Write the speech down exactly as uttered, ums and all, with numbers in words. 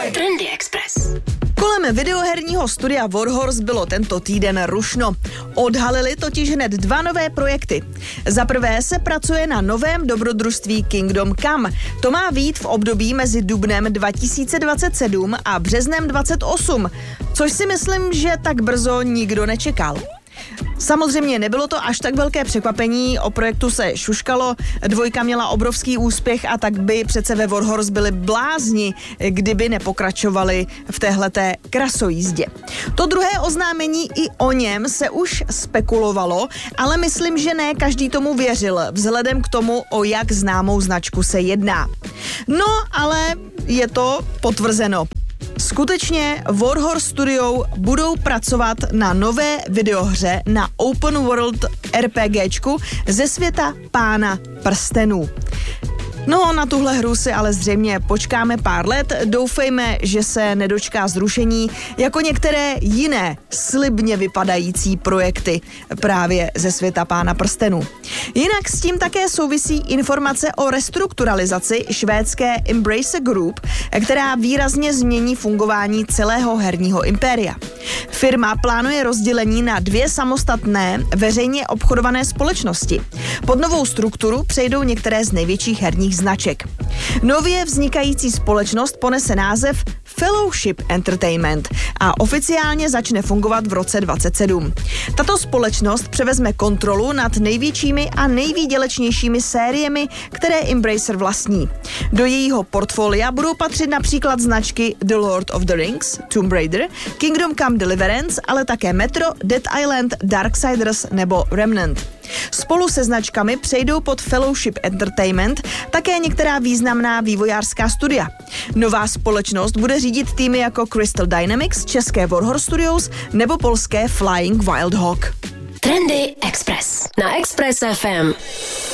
Trendy Express. Kolem videoherního studia Warhorse bylo tento týden rušno. Odhalili totiž hned dva nové projekty. Za prvé se pracuje na novém dobrodružství Kingdom Come. To má vyjít v období mezi dubnem dva tisíce dvacet sedm a březnem dvacet osm, což si myslím, že tak brzo nikdo nečekal. Samozřejmě nebylo to až tak velké překvapení, o projektu se šuškalo, dvojka měla obrovský úspěch a tak by přece ve Warhorse byli blázni, kdyby nepokračovali v téhleté krasojízdě. To druhé oznámení, i o něm se už spekulovalo, ale myslím, že ne každý tomu věřil, vzhledem k tomu, o jak známou značku se jedná. No, ale je to potvrzeno. Skutečně Warhorse Studio budou pracovat na nové videohře na open world RPGčku ze světa Pána prstenů. No, na tuhle hru si ale zřejmě počkáme pár let, doufejme, že se nedočká zrušení jako některé jiné slibně vypadající projekty právě ze světa Pána prstenů. Jinak s tím také souvisí informace o restrukturalizaci švédské Embracer Group, která výrazně změní fungování celého herního impéria. Firma plánuje rozdělení na dvě samostatné veřejně obchodované společnosti. Pod novou strukturu přejdou některé z největších herních značek. Nově vznikající společnost ponese název Fellowship Entertainment a oficiálně začne fungovat v roce dvacet sedm. Tato společnost převezme kontrolu nad největšími a nejvýdělečnějšími sériemi, které Embracer vlastní. Do jejího portfolia budou patřit například značky The Lord of the Rings, Tomb Raider, Kingdom Come Deliverance, ale také Metro, Dead Island, Darksiders nebo Remnant. Spolu se značkami přejdou pod Fellowship Entertainment také některá významná vývojářská studia. Nová společnost bude řídit týmy jako Crystal Dynamics, české Warhorse Studios nebo polské Flying Wild Hog. Trendy Express na Express F M.